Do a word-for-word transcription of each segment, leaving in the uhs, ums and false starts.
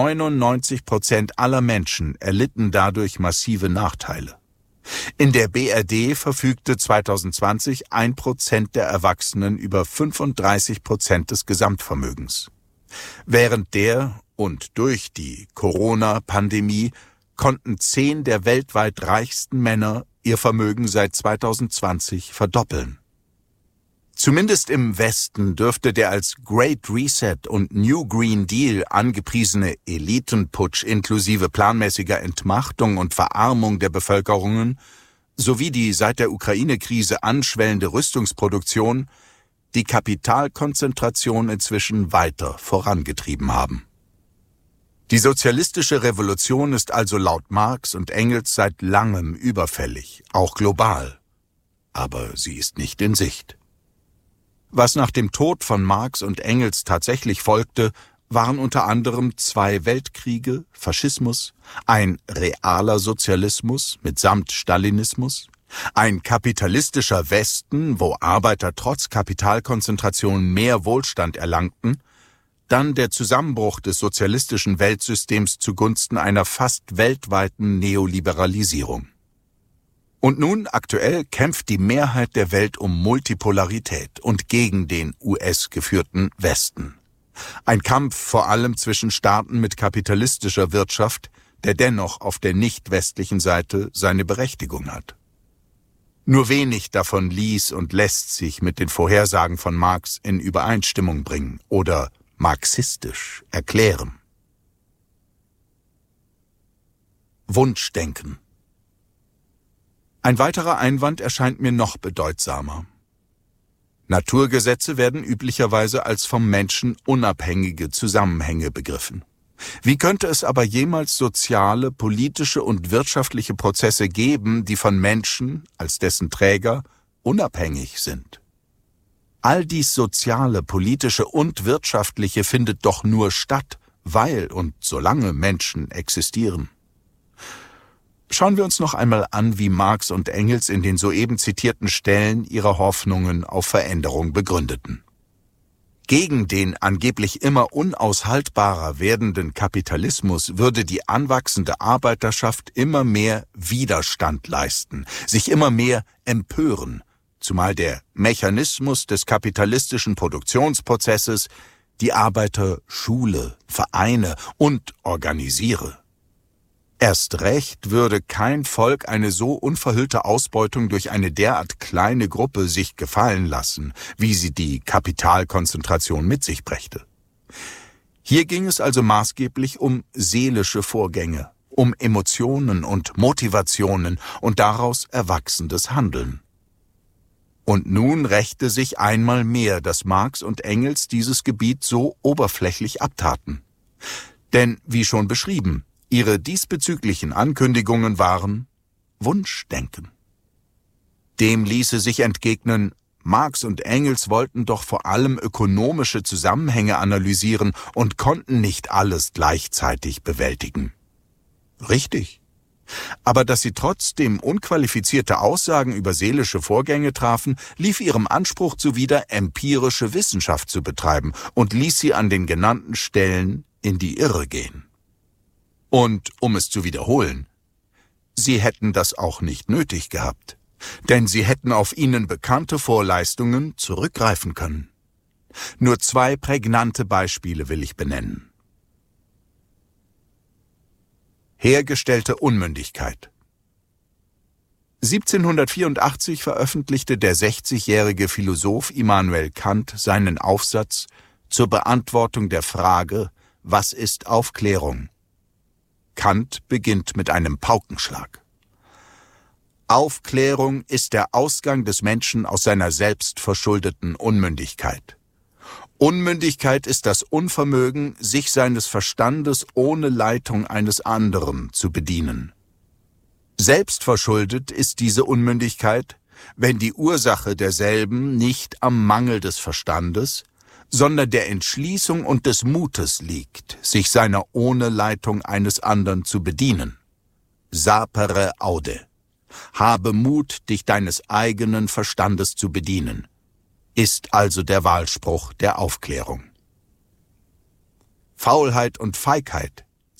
neunundneunzig Prozent aller Menschen erlitten dadurch massive Nachteile. In der B R D verfügte zweitausendzwanzig ein Prozent der Erwachsenen über fünfunddreißig Prozent des Gesamtvermögens. Während der und durch die Corona-Pandemie konnten zehn der weltweit reichsten Männer ihr Vermögen seit zweitausendzwanzig verdoppeln. Zumindest im Westen dürfte der als Great Reset und New Green Deal angepriesene Elitenputsch inklusive planmäßiger Entmachtung und Verarmung der Bevölkerungen sowie die seit der Ukraine-Krise anschwellende Rüstungsproduktion die Kapitalkonzentration inzwischen weiter vorangetrieben haben. Die sozialistische Revolution ist also laut Marx und Engels seit langem überfällig, auch global. Aber sie ist nicht in Sicht. Was nach dem Tod von Marx und Engels tatsächlich folgte, waren unter anderem zwei Weltkriege, Faschismus, ein realer Sozialismus mitsamt Stalinismus, ein kapitalistischer Westen, wo Arbeiter trotz Kapitalkonzentration mehr Wohlstand erlangten, dann der Zusammenbruch des sozialistischen Weltsystems zugunsten einer fast weltweiten Neoliberalisierung. Und nun, aktuell, kämpft die Mehrheit der Welt um Multipolarität und gegen den U S-geführten Westen. Ein Kampf vor allem zwischen Staaten mit kapitalistischer Wirtschaft, der dennoch auf der nicht-westlichen Seite seine Berechtigung hat. Nur wenig davon ließ und lässt sich mit den Vorhersagen von Marx in Übereinstimmung bringen oder marxistisch erklären. Wunschdenken. Ein weiterer Einwand erscheint mir noch bedeutsamer. Naturgesetze werden üblicherweise als vom Menschen unabhängige Zusammenhänge begriffen. Wie könnte es aber jemals soziale, politische und wirtschaftliche Prozesse geben, die von Menschen, als dessen Träger, unabhängig sind? All dies Soziale, Politische und Wirtschaftliche findet doch nur statt, weil und solange Menschen existieren. Schauen wir uns noch einmal an, wie Marx und Engels in den soeben zitierten Stellen ihre Hoffnungen auf Veränderung begründeten. Gegen den angeblich immer unaushaltbarer werdenden Kapitalismus würde die anwachsende Arbeiterschaft immer mehr Widerstand leisten, sich immer mehr empören, zumal der Mechanismus des kapitalistischen Produktionsprozesses die Arbeiter schule, vereine und organisiere. Erst recht würde kein Volk eine so unverhüllte Ausbeutung durch eine derart kleine Gruppe sich gefallen lassen, wie sie die Kapitalkonzentration mit sich brächte. Hier ging es also maßgeblich um seelische Vorgänge, um Emotionen und Motivationen und daraus erwachsendes Handeln. Und nun rächte sich einmal mehr, dass Marx und Engels dieses Gebiet so oberflächlich abtaten. Denn, wie schon beschrieben, ihre diesbezüglichen Ankündigungen waren Wunschdenken. Dem ließe sich entgegnen, Marx und Engels wollten doch vor allem ökonomische Zusammenhänge analysieren und konnten nicht alles gleichzeitig bewältigen. Richtig. Aber dass sie trotzdem unqualifizierte Aussagen über seelische Vorgänge trafen, lief ihrem Anspruch zuwider, empirische Wissenschaft zu betreiben und ließ sie an den genannten Stellen in die Irre gehen. Und, um es zu wiederholen, sie hätten das auch nicht nötig gehabt, denn sie hätten auf ihnen bekannte Vorleistungen zurückgreifen können. Nur zwei prägnante Beispiele will ich benennen. Hergestellte Unmündigkeit. siebzehnhundertvierundachtzig veröffentlichte der sechzigjährige Philosoph Immanuel Kant seinen Aufsatz zur Beantwortung der Frage, was ist Aufklärung? Kant beginnt mit einem Paukenschlag. Aufklärung ist der Ausgang des Menschen aus seiner selbstverschuldeten Unmündigkeit. Unmündigkeit ist das Unvermögen, sich seines Verstandes ohne Leitung eines anderen zu bedienen. Selbstverschuldet ist diese Unmündigkeit, wenn die Ursache derselben nicht am Mangel des Verstandes, sondern der Entschließung und des Mutes liegt, sich seiner ohne Leitung eines anderen zu bedienen. Sapere aude. Habe Mut, dich deines eigenen Verstandes zu bedienen, ist also der Wahlspruch der Aufklärung. Faulheit und Feigheit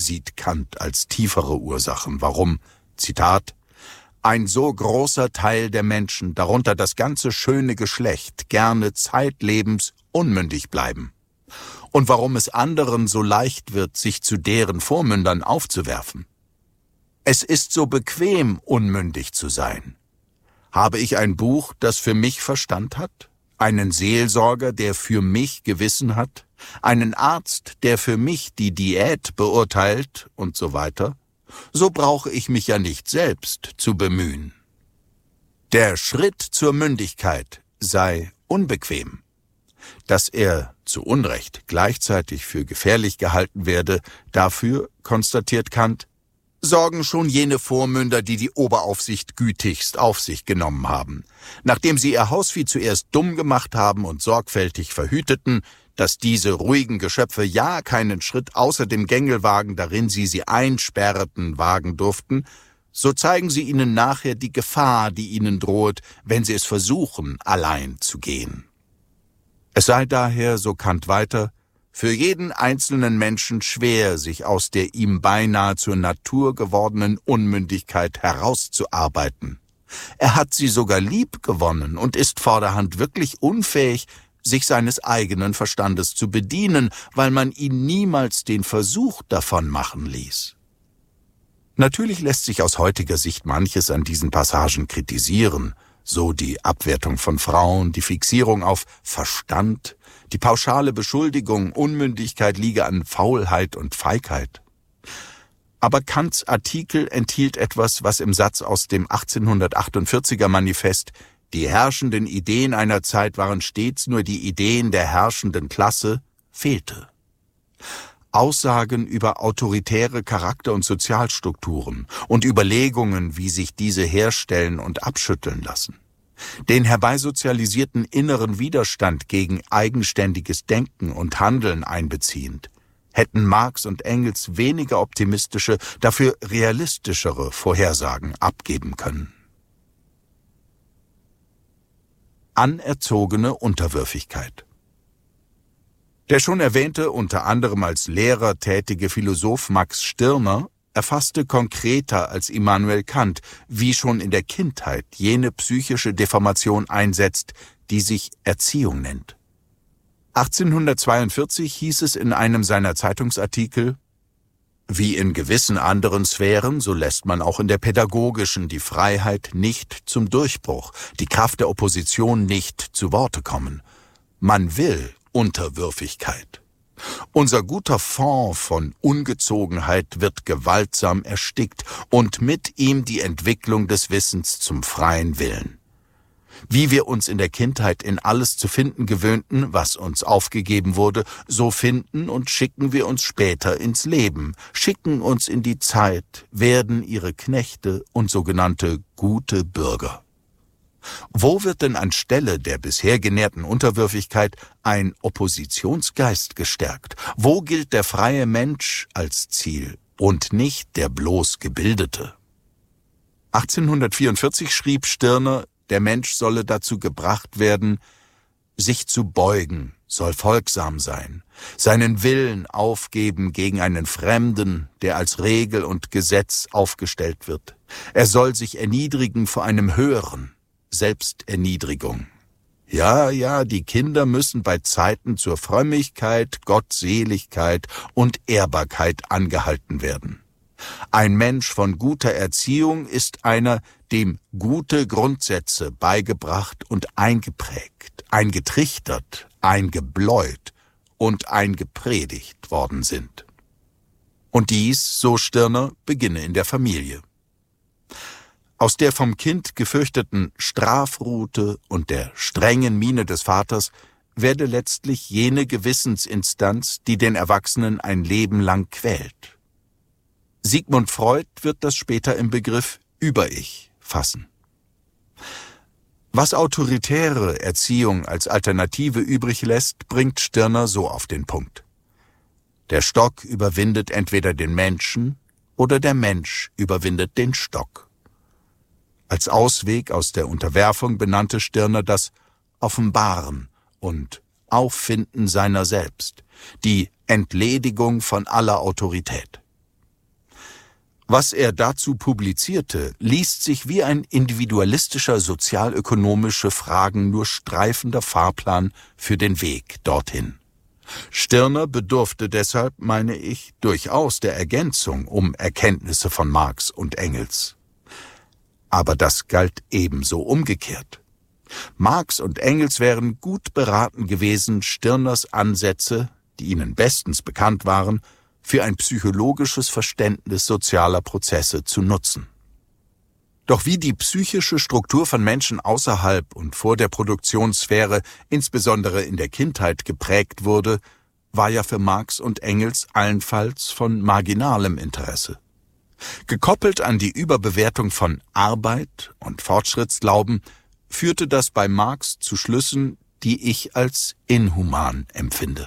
sieht Kant als tiefere Ursachen, warum, Zitat, ein so großer Teil der Menschen, darunter das ganze schöne Geschlecht, gerne zeitlebens unmündig bleiben. Und warum es anderen so leicht wird, sich zu deren Vormündern aufzuwerfen. Es ist so bequem, unmündig zu sein. Habe ich ein Buch, das für mich Verstand hat? Einen Seelsorger, der für mich Gewissen hat? Einen Arzt, der für mich die Diät beurteilt und so weiter? So brauche ich mich ja nicht selbst zu bemühen. Der Schritt zur Mündigkeit sei unbequem. Dass er zu Unrecht gleichzeitig für gefährlich gehalten werde, dafür, konstatiert Kant, sorgen schon jene Vormünder, die die Oberaufsicht gütigst auf sich genommen haben, nachdem sie ihr Hausvieh zuerst dumm gemacht haben und sorgfältig verhüteten, dass diese ruhigen Geschöpfe ja keinen Schritt außer dem Gängelwagen, darin sie sie einsperrten, wagen durften, so zeigen sie ihnen nachher die Gefahr, die ihnen droht, wenn sie es versuchen, allein zu gehen. Es sei daher, so Kant weiter, für jeden einzelnen Menschen schwer, sich aus der ihm beinahe zur Natur gewordenen Unmündigkeit herauszuarbeiten. Er hat sie sogar lieb gewonnen und ist vorderhand wirklich unfähig, sich seines eigenen Verstandes zu bedienen, weil man ihn niemals den Versuch davon machen ließ. Natürlich lässt sich aus heutiger Sicht manches an diesen Passagen kritisieren, so die Abwertung von Frauen, die Fixierung auf Verstand, die pauschale Beschuldigung, Unmündigkeit liege an Faulheit und Feigheit. Aber Kants Artikel enthielt etwas, was im Satz aus dem achtzehnhundertachtundvierziger Manifest „Die herrschenden Ideen einer Zeit waren stets nur die Ideen der herrschenden Klasse“ fehlte. Aussagen über autoritäre Charakter- und Sozialstrukturen und Überlegungen, wie sich diese herstellen und abschütteln lassen. Den herbeisozialisierten inneren Widerstand gegen eigenständiges Denken und Handeln einbeziehend, hätten Marx und Engels weniger optimistische, dafür realistischere Vorhersagen abgeben können. Anerzogene Unterwürfigkeit. Der schon erwähnte, unter anderem als Lehrer tätige Philosoph Max Stirner erfasste konkreter als Immanuel Kant, wie schon in der Kindheit jene psychische Deformation einsetzt, die sich Erziehung nennt. achtzehnhundertzweiundvierzig hieß es in einem seiner Zeitungsartikel: Wie in gewissen anderen Sphären, so lässt man auch in der pädagogischen die Freiheit nicht zum Durchbruch, die Kraft der Opposition nicht zu Worte kommen. Man will Unterwürfigkeit. Unser guter Fond von Ungezogenheit wird gewaltsam erstickt und mit ihm die Entwicklung des Wissens zum freien Willen. Wie wir uns in der Kindheit in alles zu finden gewöhnten, was uns aufgegeben wurde, so finden und schicken wir uns später ins Leben, schicken uns in die Zeit, werden ihre Knechte und sogenannte gute Bürger. Wo wird denn anstelle der bisher genährten Unterwürfigkeit ein Oppositionsgeist gestärkt? Wo gilt der freie Mensch als Ziel und nicht der bloß Gebildete? achtzehnhundertvierundvierzig schrieb Stirner, der Mensch solle dazu gebracht werden, sich zu beugen, soll folgsam sein, seinen Willen aufgeben gegen einen Fremden, der als Regel und Gesetz aufgestellt wird. Er soll sich erniedrigen vor einem Höheren. Selbsterniedrigung. Ja, ja, die Kinder müssen bei Zeiten zur Frömmigkeit, Gottseligkeit und Ehrbarkeit angehalten werden. Ein Mensch von guter Erziehung ist einer, dem gute Grundsätze beigebracht und eingeprägt, eingetrichtert, eingebläut und eingepredigt worden sind. Und dies, so Stirner, beginne in der Familie. Aus der vom Kind gefürchteten Strafrute und der strengen Miene des Vaters werde letztlich jene Gewissensinstanz, die den Erwachsenen ein Leben lang quält. Sigmund Freud wird das später im Begriff Über-Ich fassen. Was autoritäre Erziehung als Alternative übrig lässt, bringt Stirner so auf den Punkt. Der Stock überwindet entweder den Menschen oder der Mensch überwindet den Stock. Als Ausweg aus der Unterwerfung benannte Stirner das Offenbaren und Auffinden seiner selbst, die Entledigung von aller Autorität. Was er dazu publizierte, liest sich wie ein individualistischer sozialökonomische Fragen nur streifender Fahrplan für den Weg dorthin. Stirner bedurfte deshalb, meine ich, durchaus der Ergänzung um Erkenntnisse von Marx und Engels. Aber das galt ebenso umgekehrt. Marx und Engels wären gut beraten gewesen, Stirners Ansätze, die ihnen bestens bekannt waren, für ein psychologisches Verständnis sozialer Prozesse zu nutzen. Doch wie die psychische Struktur von Menschen außerhalb und vor der Produktionssphäre, insbesondere in der Kindheit, geprägt wurde, war ja für Marx und Engels allenfalls von marginalem Interesse. Gekoppelt an die Überbewertung von Arbeit und Fortschrittsglauben führte das bei Marx zu Schlüssen, die ich als inhuman empfinde.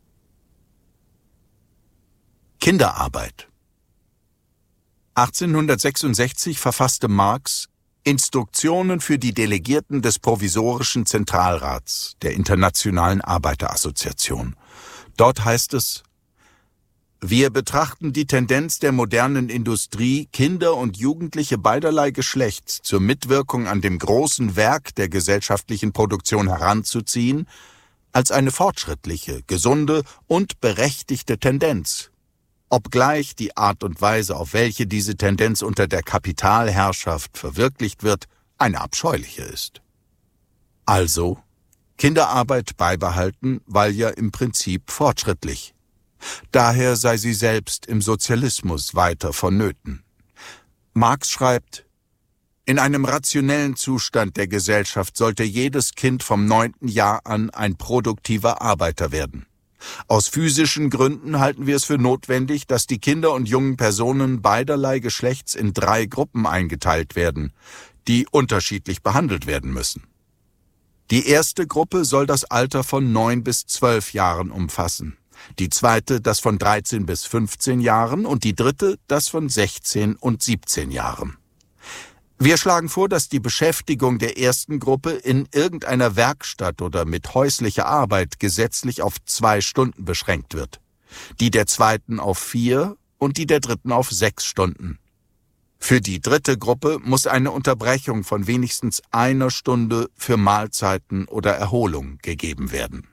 Kinderarbeit. achtzehnhundertsechsundsechzig verfasste Marx Instruktionen für die Delegierten des Provisorischen Zentralrats der Internationalen Arbeiterassoziation. Dort heißt es: Wir betrachten die Tendenz der modernen Industrie, Kinder und Jugendliche beiderlei Geschlechts zur Mitwirkung an dem großen Werk der gesellschaftlichen Produktion heranzuziehen, als eine fortschrittliche, gesunde und berechtigte Tendenz, obgleich die Art und Weise, auf welche diese Tendenz unter der Kapitalherrschaft verwirklicht wird, eine abscheuliche ist. Also Kinderarbeit beibehalten, weil ja im Prinzip fortschrittlich. Daher sei sie selbst im Sozialismus weiter vonnöten. Marx schreibt: In einem rationellen Zustand der Gesellschaft sollte jedes Kind vom neunten Jahr an ein produktiver Arbeiter werden. Aus physischen Gründen halten wir es für notwendig, dass die Kinder und jungen Personen beiderlei Geschlechts in drei Gruppen eingeteilt werden, die unterschiedlich behandelt werden müssen. Die erste Gruppe soll das Alter von neun bis zwölf Jahren umfassen, die zweite das von dreizehn bis fünfzehn Jahren und die dritte das von sechzehn und siebzehn Jahren. Wir schlagen vor, dass die Beschäftigung der ersten Gruppe in irgendeiner Werkstatt oder mit häuslicher Arbeit gesetzlich auf zwei Stunden beschränkt wird, die der zweiten auf vier und die der dritten auf sechs Stunden. Für die dritte Gruppe muss eine Unterbrechung von wenigstens einer Stunde für Mahlzeiten oder Erholung gegeben werden.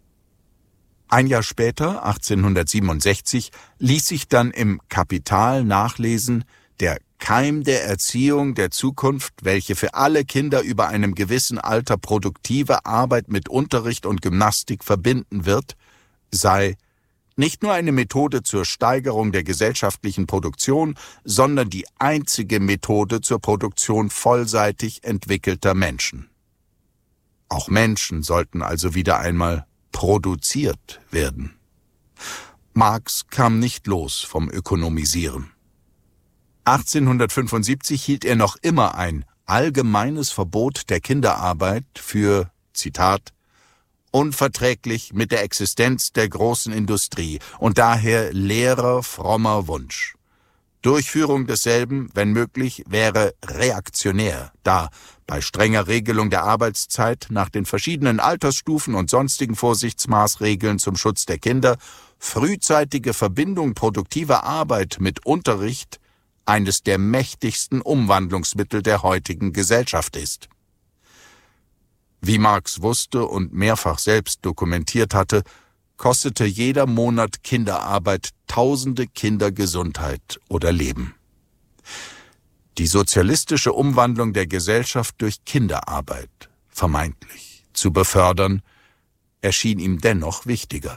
Ein Jahr später, achtzehnhundertsiebenundsechzig, ließ sich dann im Kapital nachlesen, der Keim der Erziehung der Zukunft, welche für alle Kinder über einem gewissen Alter produktive Arbeit mit Unterricht und Gymnastik verbinden wird, sei nicht nur eine Methode zur Steigerung der gesellschaftlichen Produktion, sondern die einzige Methode zur Produktion vollseitig entwickelter Menschen. Auch Menschen sollten also wieder einmal produziert werden. Marx kam nicht los vom Ökonomisieren. achtzehnhundertfünfundsiebzig hielt er noch immer ein allgemeines Verbot der Kinderarbeit für, Zitat, unverträglich mit der Existenz der großen Industrie und daher leerer, frommer Wunsch. Durchführung desselben, wenn möglich, wäre reaktionär, da bei strenger Regelung der Arbeitszeit nach den verschiedenen Altersstufen und sonstigen Vorsichtsmaßregeln zum Schutz der Kinder frühzeitige Verbindung produktiver Arbeit mit Unterricht eines der mächtigsten Umwandlungsmittel der heutigen Gesellschaft ist. Wie Marx wusste und mehrfach selbst dokumentiert hatte, kostete jeder Monat Kinderarbeit tausende Kinder Gesundheit oder Leben. Die sozialistische Umwandlung der Gesellschaft durch Kinderarbeit, vermeintlich, zu befördern, erschien ihm dennoch wichtiger.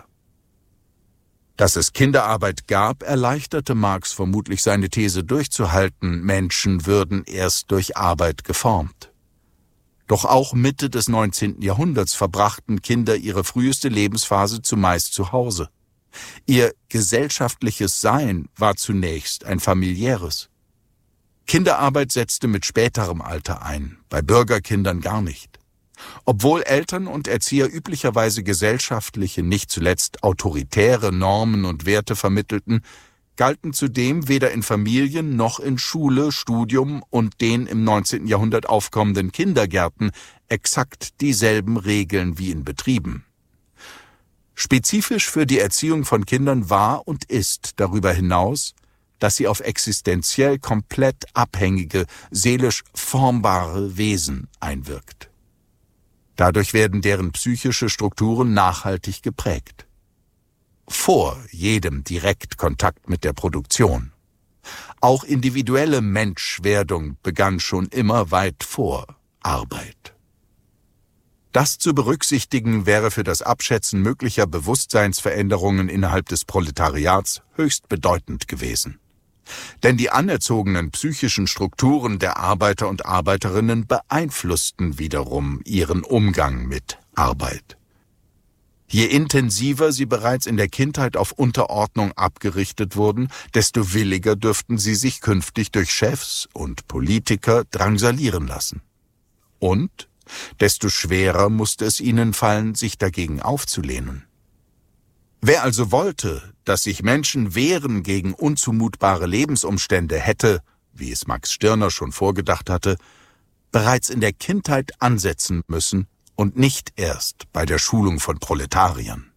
Dass es Kinderarbeit gab, erleichterte Marx vermutlich seine These durchzuhalten, Menschen würden erst durch Arbeit geformt. Doch auch Mitte des neunzehnten Jahrhunderts verbrachten Kinder ihre früheste Lebensphase zumeist zu Hause. Ihr gesellschaftliches Sein war zunächst ein familiäres. Kinderarbeit setzte mit späterem Alter ein, bei Bürgerkindern gar nicht. Obwohl Eltern und Erzieher üblicherweise gesellschaftliche, nicht zuletzt autoritäre Normen und Werte vermittelten, galten zudem weder in Familien noch in Schule, Studium und den im neunzehnten Jahrhundert aufkommenden Kindergärten exakt dieselben Regeln wie in Betrieben. Spezifisch für die Erziehung von Kindern war und ist darüber hinaus, dass sie auf existenziell komplett abhängige, seelisch formbare Wesen einwirkt. Dadurch werden deren psychische Strukturen nachhaltig geprägt. Vor jedem Direktkontakt mit der Produktion. Auch individuelle Menschwerdung begann schon immer weit vor Arbeit. Das zu berücksichtigen wäre für das Abschätzen möglicher Bewusstseinsveränderungen innerhalb des Proletariats höchst bedeutend gewesen. Denn die anerzogenen psychischen Strukturen der Arbeiter und Arbeiterinnen beeinflussten wiederum ihren Umgang mit Arbeit. Je intensiver sie bereits in der Kindheit auf Unterordnung abgerichtet wurden, desto williger dürften sie sich künftig durch Chefs und Politiker drangsalieren lassen. Und desto schwerer musste es ihnen fallen, sich dagegen aufzulehnen. Wer also wollte, dass sich Menschen wehren gegen unzumutbare Lebensumstände, hätte, wie es Max Stirner schon vorgedacht hatte, bereits in der Kindheit ansetzen müssen und nicht erst bei der Schulung von Proletariern.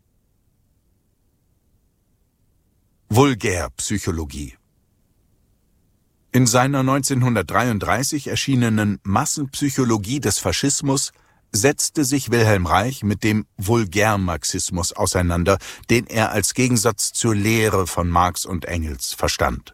Vulgärpsychologie. In seiner neunzehnhundertdreiunddreißig erschienenen Massenpsychologie des Faschismus setzte sich Wilhelm Reich mit dem Vulgärmarxismus auseinander, den er als Gegensatz zur Lehre von Marx und Engels verstand.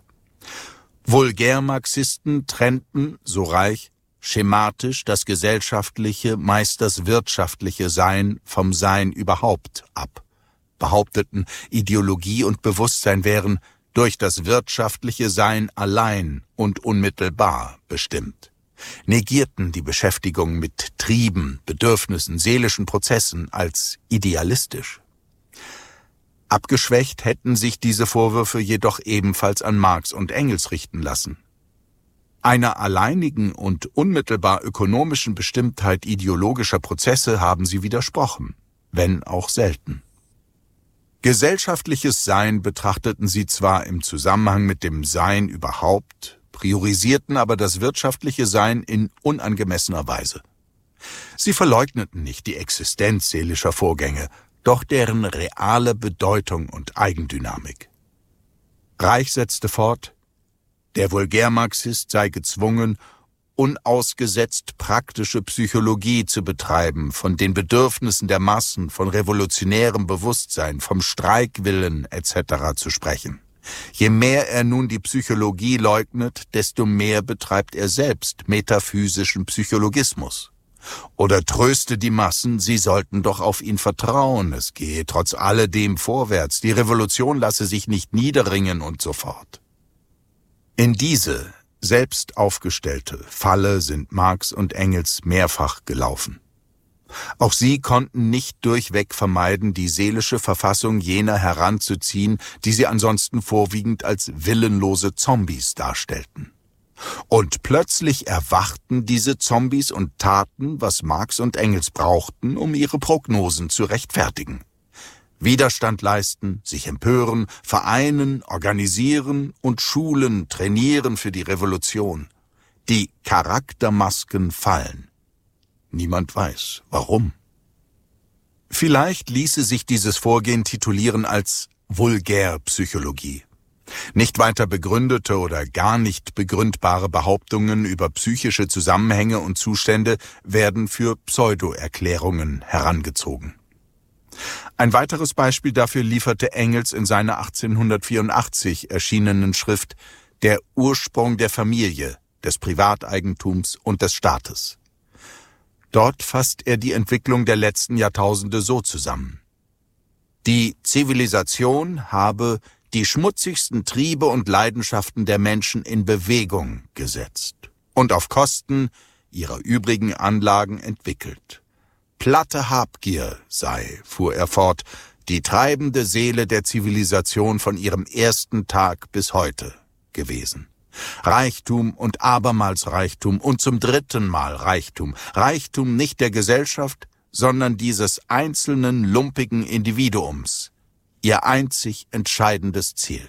Vulgärmarxisten trennten, so Reich, schematisch das gesellschaftliche, meist das wirtschaftliche Sein vom Sein überhaupt ab, behaupteten, Ideologie und Bewusstsein wären durch das wirtschaftliche Sein allein und unmittelbar bestimmt, negierten die Beschäftigung mit Trieben, Bedürfnissen, seelischen Prozessen als idealistisch. Abgeschwächt hätten sich diese Vorwürfe jedoch ebenfalls an Marx und Engels richten lassen. Einer alleinigen und unmittelbar ökonomischen Bestimmtheit ideologischer Prozesse haben sie widersprochen, wenn auch selten. Gesellschaftliches Sein betrachteten sie zwar im Zusammenhang mit dem Sein überhaupt, priorisierten aber das wirtschaftliche Sein in unangemessener Weise. Sie verleugneten nicht die Existenz seelischer Vorgänge, doch deren reale Bedeutung und Eigendynamik. Reich setzte fort, der Vulgärmarxist sei gezwungen, unausgesetzt praktische Psychologie zu betreiben, von den Bedürfnissen der Massen, von revolutionärem Bewusstsein, vom Streikwillen et cetera zu sprechen. Je mehr er nun die Psychologie leugnet, desto mehr betreibt er selbst metaphysischen Psychologismus. Oder tröste die Massen, sie sollten doch auf ihn vertrauen, es gehe trotz alledem vorwärts, die Revolution lasse sich nicht niederringen und so fort. In diese selbst aufgestellte Falle sind Marx und Engels mehrfach gelaufen. Auch sie konnten nicht durchweg vermeiden, die seelische Verfassung jener heranzuziehen, die sie ansonsten vorwiegend als willenlose Zombies darstellten. Und plötzlich erwachten diese Zombies und taten, was Marx und Engels brauchten, um ihre Prognosen zu rechtfertigen. Widerstand leisten, sich empören, vereinen, organisieren und schulen, trainieren für die Revolution. Die Charaktermasken fallen. Niemand weiß, warum. Vielleicht ließe sich dieses Vorgehen titulieren als Vulgärpsychologie. Nicht weiter begründete oder gar nicht begründbare Behauptungen über psychische Zusammenhänge und Zustände werden für Pseudo-Erklärungen herangezogen. Ein weiteres Beispiel dafür lieferte Engels in seiner achtzehnhundertvierundachtzig erschienenen Schrift »Der Ursprung der Familie, des Privateigentums und des Staates«. Dort fasst er die Entwicklung der letzten Jahrtausende so zusammen. Die Zivilisation habe die schmutzigsten Triebe und Leidenschaften der Menschen in Bewegung gesetzt und auf Kosten ihrer übrigen Anlagen entwickelt. Platte Habgier sei, fuhr er fort, die treibende Seele der Zivilisation von ihrem ersten Tag bis heute gewesen. Reichtum und abermals Reichtum und zum dritten Mal Reichtum. Reichtum nicht der Gesellschaft, sondern dieses einzelnen lumpigen Individuums. Ihr einzig entscheidendes Ziel.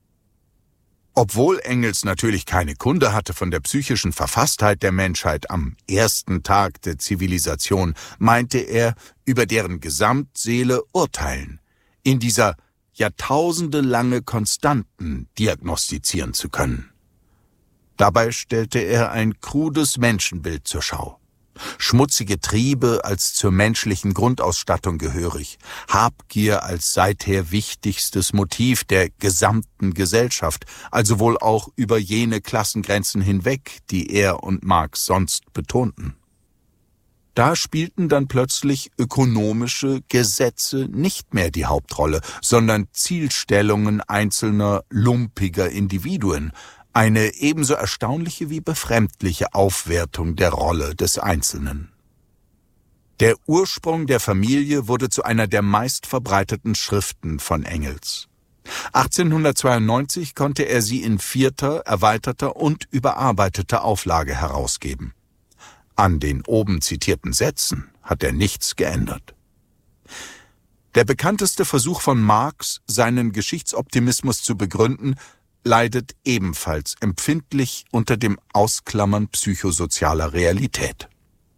Obwohl Engels natürlich keine Kunde hatte von der psychischen Verfasstheit der Menschheit am ersten Tag der Zivilisation, meinte er, über deren Gesamtseele urteilen, in dieser jahrtausendelange Konstanten diagnostizieren zu können. Dabei stellte er ein krudes Menschenbild zur Schau. Schmutzige Triebe als zur menschlichen Grundausstattung gehörig, Habgier als seither wichtigstes Motiv der gesamten Gesellschaft, also wohl auch über jene Klassengrenzen hinweg, die er und Marx sonst betonten. Da spielten dann plötzlich ökonomische Gesetze nicht mehr die Hauptrolle, sondern Zielstellungen einzelner lumpiger Individuen, eine ebenso erstaunliche wie befremdliche Aufwertung der Rolle des Einzelnen. Der Ursprung der Familie wurde zu einer der meistverbreiteten Schriften von Engels. achtzehnhundertzweiundneunzig konnte er sie in vierter, erweiterter und überarbeiteter Auflage herausgeben. An den oben zitierten Sätzen hat er nichts geändert. Der bekannteste Versuch von Marx, seinen Geschichtsoptimismus zu begründen, leidet ebenfalls empfindlich unter dem Ausklammern psychosozialer Realität.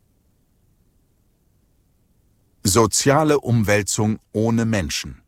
Soziale Umwälzung ohne Menschen.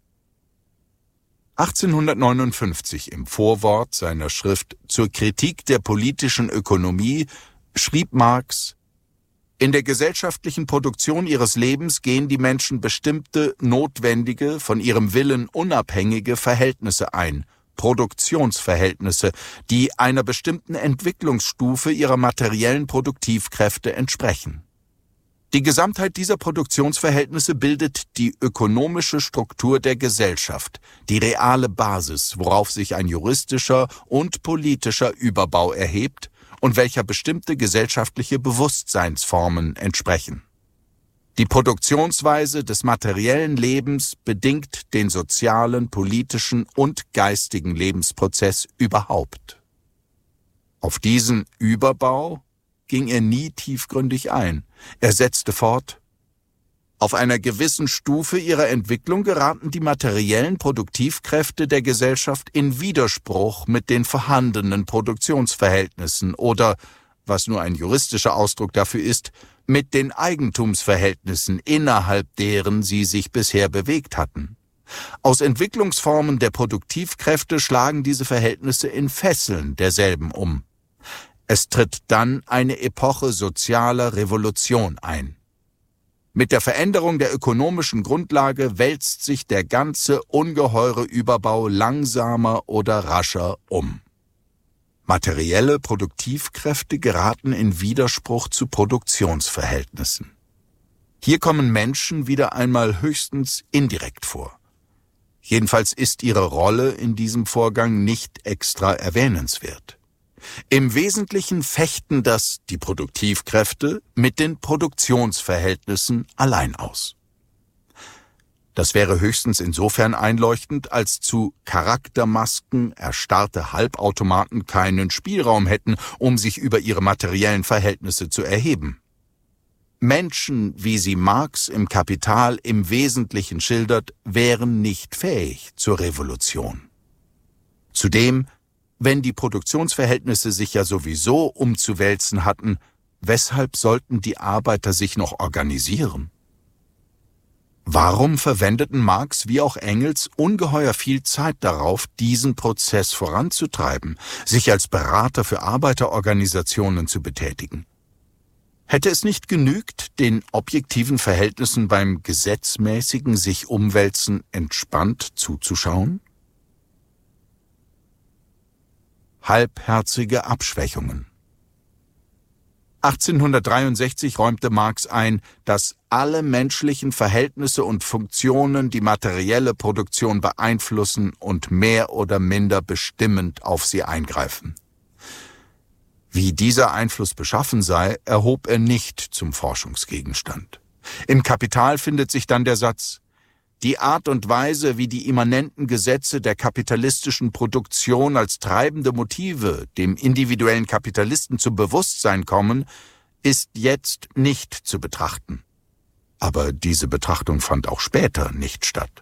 achtzehnhundertneunundfünfzig im Vorwort seiner Schrift Zur Kritik der politischen Ökonomie schrieb Marx: In der gesellschaftlichen Produktion ihres Lebens gehen die Menschen bestimmte, notwendige, von ihrem Willen unabhängige Verhältnisse ein, Produktionsverhältnisse, die einer bestimmten Entwicklungsstufe ihrer materiellen Produktivkräfte entsprechen. Die Gesamtheit dieser Produktionsverhältnisse bildet die ökonomische Struktur der Gesellschaft, die reale Basis, worauf sich ein juristischer und politischer Überbau erhebt und welcher bestimmte gesellschaftliche Bewusstseinsformen entsprechen. Die Produktionsweise des materiellen Lebens bedingt den sozialen, politischen und geistigen Lebensprozess überhaupt. Auf diesen Überbau ging er nie tiefgründig ein. Er setzte fort: Auf einer gewissen Stufe ihrer Entwicklung geraten die materiellen Produktivkräfte der Gesellschaft in Widerspruch mit den vorhandenen Produktionsverhältnissen oder, was nur ein juristischer Ausdruck dafür ist, mit den Eigentumsverhältnissen, innerhalb deren sie sich bisher bewegt hatten. Aus Entwicklungsformen der Produktivkräfte schlagen diese Verhältnisse in Fesseln derselben um. Es tritt dann eine Epoche sozialer Revolution ein. Mit der Veränderung der ökonomischen Grundlage wälzt sich der ganze ungeheure Überbau langsamer oder rascher um. Materielle Produktivkräfte geraten in Widerspruch zu Produktionsverhältnissen. Hier kommen Menschen wieder einmal höchstens indirekt vor. Jedenfalls ist ihre Rolle in diesem Vorgang nicht extra erwähnenswert. Im Wesentlichen fechten das die Produktivkräfte mit den Produktionsverhältnissen allein aus. Das wäre höchstens insofern einleuchtend, als zu Charaktermasken erstarrte Halbautomaten keinen Spielraum hätten, um sich über ihre materiellen Verhältnisse zu erheben. Menschen, wie sie Marx im Kapital im Wesentlichen schildert, wären nicht fähig zur Revolution. Zudem, wenn die Produktionsverhältnisse sich ja sowieso umzuwälzen hatten, weshalb sollten die Arbeiter sich noch organisieren? Warum verwendeten Marx wie auch Engels ungeheuer viel Zeit darauf, diesen Prozess voranzutreiben, sich als Berater für Arbeiterorganisationen zu betätigen? Hätte es nicht genügt, den objektiven Verhältnissen beim gesetzmäßigen sich umwälzen entspannt zuzuschauen? Halbherzige Abschwächungen. achtzehnhundertdreiundsechzig räumte Marx ein, dass alle menschlichen Verhältnisse und Funktionen die materielle Produktion beeinflussen und mehr oder minder bestimmend auf sie eingreifen. Wie dieser Einfluss beschaffen sei, erhob er nicht zum Forschungsgegenstand. Im Kapital findet sich dann der Satz: Die Art und Weise, wie die immanenten Gesetze der kapitalistischen Produktion als treibende Motive dem individuellen Kapitalisten zum Bewusstsein kommen, ist jetzt nicht zu betrachten. Aber diese Betrachtung fand auch später nicht statt.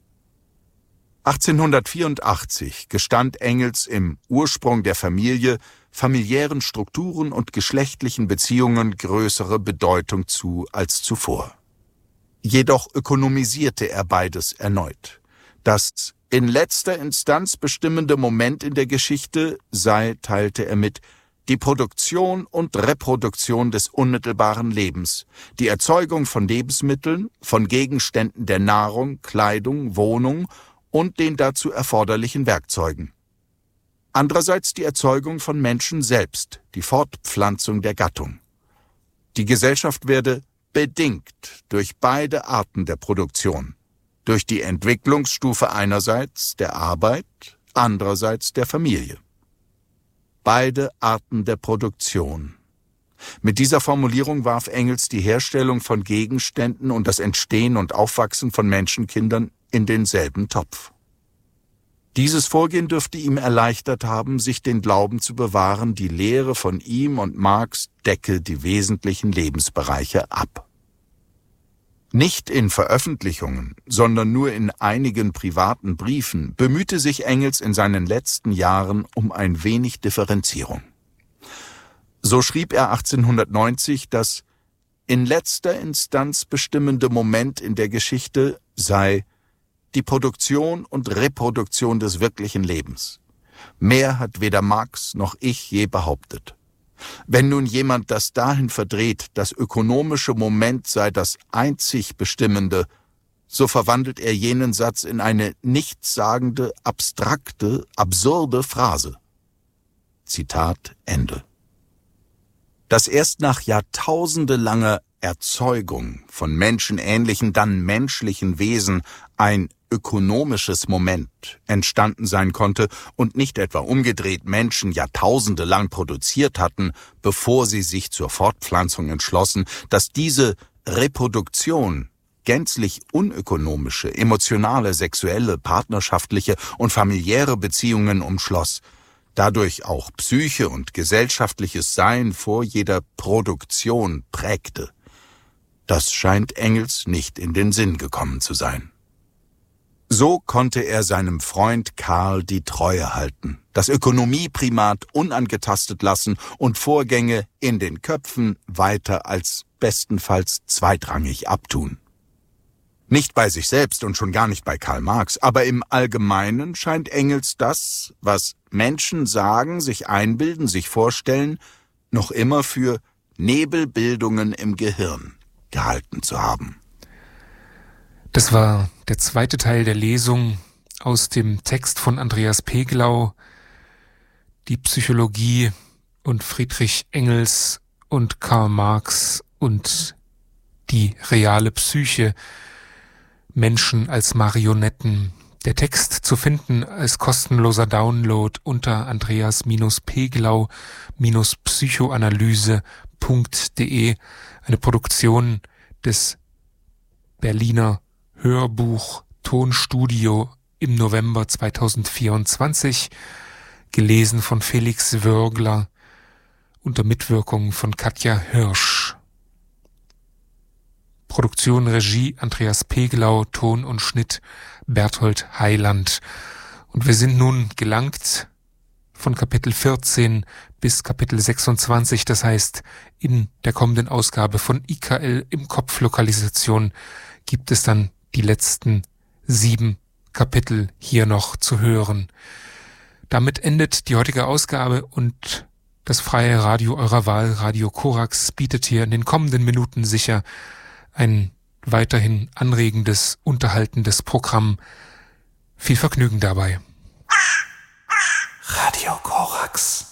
achtzehnhundertvierundachtzig gestand Engels im Ursprung der Familie familiären Strukturen und geschlechtlichen Beziehungen größere Bedeutung zu als zuvor. Jedoch ökonomisierte er beides erneut. Das in letzter Instanz bestimmende Moment in der Geschichte sei, teilte er mit, die Produktion und Reproduktion des unmittelbaren Lebens, die Erzeugung von Lebensmitteln, von Gegenständen der Nahrung, Kleidung, Wohnung und den dazu erforderlichen Werkzeugen. Andererseits die Erzeugung von Menschen selbst, die Fortpflanzung der Gattung. Die Gesellschaft werde bedingt durch beide Arten der Produktion, durch die Entwicklungsstufe einerseits der Arbeit, andererseits der Familie. Beide Arten der Produktion. Mit dieser Formulierung warf Engels die Herstellung von Gegenständen und das Entstehen und Aufwachsen von Menschenkindern in denselben Topf. Dieses Vorgehen dürfte ihm erleichtert haben, sich den Glauben zu bewahren, die Lehre von ihm und Marx decke die wesentlichen Lebensbereiche ab. Nicht in Veröffentlichungen, sondern nur in einigen privaten Briefen bemühte sich Engels in seinen letzten Jahren um ein wenig Differenzierung. So schrieb er achtzehnhundertneunzig, das in letzter Instanz bestimmende Moment in der Geschichte sei die Produktion und Reproduktion des wirklichen Lebens. Mehr hat weder Marx noch ich je behauptet. Wenn nun jemand das dahin verdreht, das ökonomische Moment sei das einzig Bestimmende, so verwandelt er jenen Satz in eine nichtssagende, abstrakte, absurde Phrase. Zitat Ende. Dass erst nach jahrtausendelanger Erzeugung von menschenähnlichen, dann menschlichen Wesen ein ökonomisches Moment entstanden sein konnte und nicht etwa umgedreht Menschen jahrtausende lang produziert hatten, bevor sie sich zur Fortpflanzung entschlossen, dass diese Reproduktion gänzlich unökonomische, emotionale, sexuelle, partnerschaftliche und familiäre Beziehungen umschloss, dadurch auch Psyche und gesellschaftliches Sein vor jeder Produktion prägte. Das scheint Engels nicht in den Sinn gekommen zu sein. So konnte er seinem Freund Karl die Treue halten, das Ökonomieprimat unangetastet lassen und Vorgänge in den Köpfen weiter als bestenfalls zweitrangig abtun. Nicht bei sich selbst und schon gar nicht bei Karl Marx, aber im Allgemeinen scheint Engels das, was Menschen sagen, sich einbilden, sich vorstellen, noch immer für Nebelbildungen im Gehirn gehalten zu haben. Das war der zweite Teil der Lesung aus dem Text von Andreas Peglau, die Psychologie und Friedrich Engels und Karl Marx und die reale Psyche, Menschen als Marionetten. Der Text zu finden als kostenloser Download unter andreas-peglau-psychoanalyse punkt de, eine Produktion des Berliner Hörbuch Tonstudio im November zweitausendvierundzwanzig, gelesen von Felix Wörgler unter Mitwirkung von Katja Hirsch. Produktion, Regie Andreas Peglau, Ton und Schnitt Berthold Heiland. Und wir sind nun gelangt von Kapitel vierzehn bis Kapitel sechsundzwanzig, das heißt, in der kommenden Ausgabe von I K L im Kopf Lokalisation gibt es dann die letzten sieben Kapitel hier noch zu hören. Damit endet die heutige Ausgabe und das freie Radio eurer Wahl, Radio Korax, bietet hier in den kommenden Minuten sicher ein weiterhin anregendes, unterhaltendes Programm. Viel Vergnügen dabei. Radio Korax.